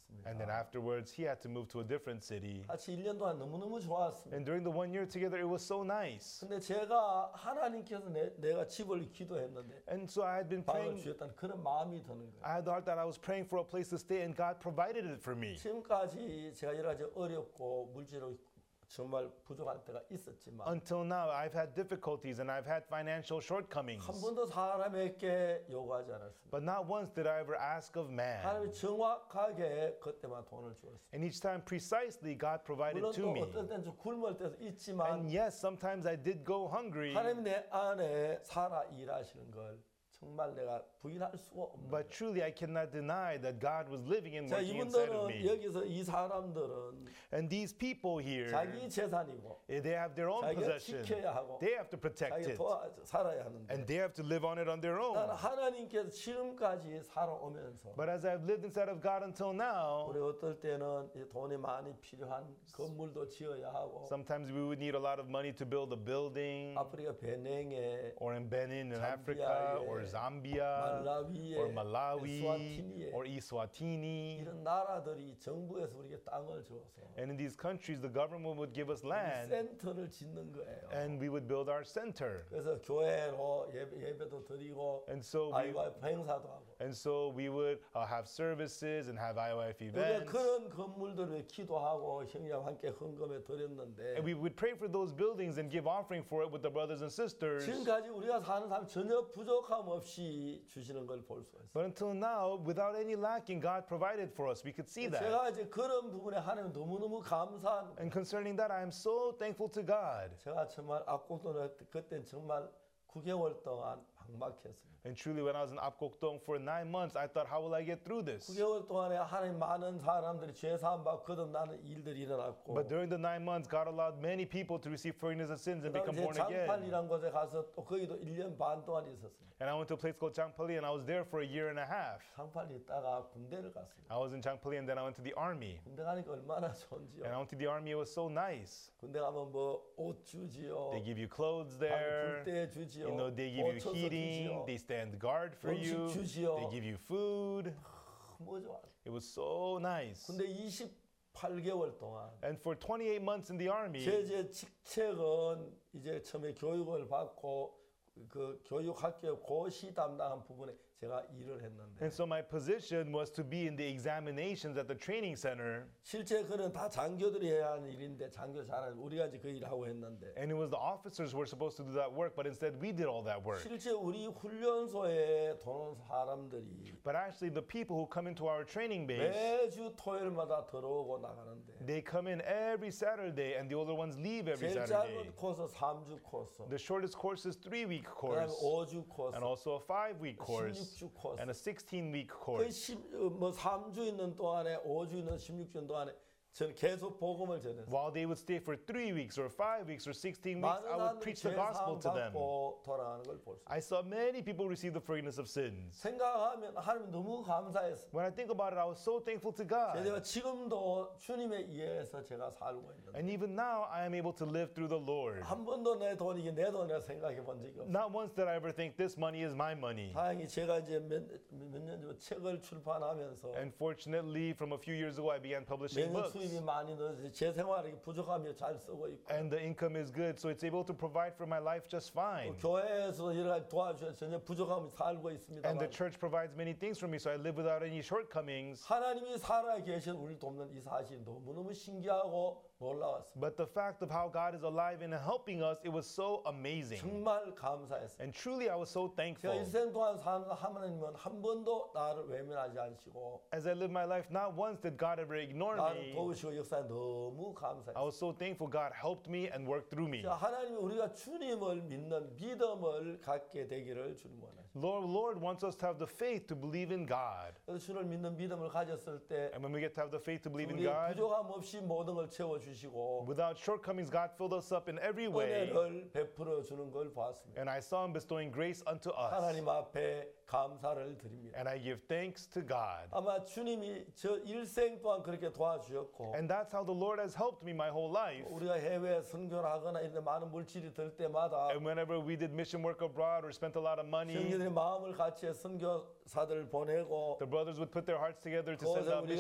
옮겼습니다. And then afterwards, he had to move to a different city. 같이 1년 동안 너무너무 좋았습니다. And during the 1 year together, it was so nice. 근데 제가 하나님께서 내가 집을 기도했는데 And so I had been 방을 praying. 주셨다는 그런 마음이 드는 거예요. I had thought that I was praying for a place to stay, and God provided it for me. 지금까지 제가 여러 가지 어렵고 물질로 정말 부족할 때가 있었지만 Until now, I've had difficulties and I've had financial shortcomings. 한 번도 사람에게 요구하지 않았습니다. But not once did I ever ask of man. 하나님이 정확하게 그때만 돈을 주었습니다. And each time, precisely, God provided 물론 to 또 me. 어떤 때는 좀 굶을 때도 있지만 And yes, sometimes I did go hungry. 하나님이 내 안에 살아 일하시는 걸 정말 내가 부인할 수가 없는 But truly, I cannot deny that God was living and 자, working inside of 이분들은 me. 여기서 이 사람들은 And these people here, 자기 재산이고 they have their own 자기가 possession. 지켜야 하고 They have to protect 자기가 it. 살아야 하는데 And they have to live on it on their 나는 own. 하나님께서 지금까지 살아오면서 But as I've lived inside of God until now, 우리 어떨 때는 이 돈이 많이 필요한 건물도 지어야 하고 sometimes we would need a lot of money to build a building, 아프리카 베냉에 or in Benin in Africa, Zambia에, or Zambia, 말라위에, or Malawi, 에스와티니에 or Eswatini. 이런 나라들이 정부에서 우리에게 땅을 줘서 And in these countries, the government would give us land, 센터를 짓는 거예요. and we would build our center. 그래서 교회로 예배도 드리고 And so IYF 행사도 하고 we would have services and have IOF 우리가 events. 그런 건물들을 기도하고 형제와 함께 헌금에 드렸는데 And we would pray for those buildings and give offering for it with the brothers and sisters. 지금까지 우리가 사는 삶 전혀 부족함 없이 주시는 걸 볼 수가 있어요. But until now, without any lacking, God provided for us. We could see that. 제가 이제 그런 부분에 하나님 너무너무 감사한 And concerning that, I am so thankful to God. 제가 정말 악곡도는 그때 정말 9개월 동안 막막했습니다. And truly, when I was in Apgokdong for 9 months, I thought, how will I get through this? 9개월 동안에 하나님 많은 사람들이 죄 사함 받고 거듭나는 일들이 일어났고 But during the 9 months, God allowed many people to receive forgiveness of sins and become 그다음에 born again. 장팔이라는 곳에 가서 또 거기도 1년 반 동안 있었습니다. And I went to a place called Changpali, and I was there for a year and a half. 장팔이 있다가 군대를 갔습니다. I was in Changpali, and then I went to the army. 군대 가니까 얼마나 좋은지요. And I went to the army, it was so nice. 군대 가면 뭐 옷 주지요. They give you clothes 밤에 there. 불때 주지요. You know, they give you 보초서 heating. 주지요. They stand guard for you. 음식 주지요. They give you food. 뭐 좋아. It was so nice. 근데 28개월 동안 And for 28 months in the army, 제 직책은 이제 처음에 교육을 받고 그 교육학교 고시 담당한 부분에 제가 일을 했는데 and so my position was to be in the examinations at the training center. 실제 그는 다 장교들이 해야 하는 일인데 장교 잘하는 우리가 이제 그 일을 하고 했는데 And it was the officers who were supposed to do that work, but instead we did all that work. 실제 우리 훈련소에 도는 사람들이 But actually, the people who come into our training base, 매주 토요일마다 들어오고 나가는데 they come in every Saturday, and the older ones leave every 제일 Saturday. 짧은 코스 3주 코스 The shortest course is 3-week 그다음에 course, 5주 코스 and also a 5-week course, 16주 코스 and a 16-week 그 course. 뭐 3주 있는 동안에 5주 있는 16주 동안에 저는 계속 복음을 전했어요. While they would stay for 3 weeks or 5 weeks or 16 weeks, 많은 I would 사람들이 preach the gospel to them. 받고 돌아가는 걸 볼 수 있어요. I saw many people receive the forgiveness of sins. 생각하면 하나님 너무 감사했어요. When I think about it, I was so thankful to 제가 God. 지금도 주님에 의해서 제가 살고 있는데 And even now, I am able to live through the Lord. 한 번도 내 돈이 내 돈이라 생각해 본 적이 없어요. Not once did I ever think this money is my money. 다행히 제가 이제 몇 년 전에 책을 출판하면서 And fortunately, from a few years ago, I began publishing 매년 books. 수입이 많이 늘어서 제 생활이 부족하며 잘 쓰고 있고 And the income is good, so it's able to provide for my life just fine. 교회에서 여러 가지 도와주셔서 전혀 부족함이 살고 있습니다. And the church provides many things for me, so I live without any shortcomings. 하나님이 살아 계신 우리를 돕는 이 사실이 너무너무 신기하고 놀라웠습니다. But the fact of how God is alive and helping us, it was so amazing. 정말 감사했습니다. And truly, I was so 제가 thankful. 일생 동안 사는 하나님은 한 번도 나를 외면하지 않으시고 As I live my life, not once did God ever ignore 나를 me. 도우시고 역사에 너무 감사했어요. I was so thankful God helped me and worked through me. 하나님이 우리가 주님을 믿는 믿음을 갖게 되기를 주님 원하십니다. Lord wants us to have the faith to believe in God. 그래서 주를 믿는 믿음을 가졌을 때 And when we get to have the faith to believe in 우리 God, 부족함 없이 모든 걸 채워주시고 without shortcomings, God filled us up in every way. 은혜를 베풀어 주는 걸 봤습니다. And I saw Him bestowing grace unto us. 하나님 앞에 감사를 드립니다. And I give thanks to God. 아마 주님이 저 일생 동안 그렇게 도와주셨고 And that's how the Lord has helped me my whole life. 우리가 해외 선교를 하거나 이런 데 많은 물질이 들 때마다 And whenever we did mission work abroad or spent a lot of money, 형제들의 마음을 같이 선교사들을 보내고 the brothers would put their hearts together to send 그것을 out 우리가